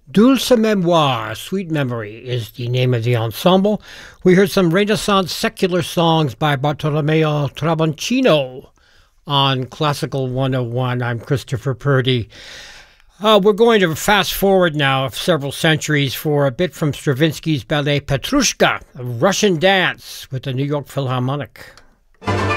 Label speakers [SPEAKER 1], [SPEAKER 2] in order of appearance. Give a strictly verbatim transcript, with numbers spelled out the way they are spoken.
[SPEAKER 1] Dulce Memoire, Sweet Memory, is the name of the ensemble. We heard some Renaissance secular songs by Bartolomeo Travancino on Classical one oh one. I'm Christopher Purdy. Uh, we're going to fast forward now several centuries for a bit from Stravinsky's ballet Petrushka, a Russian dance with the New York Philharmonic.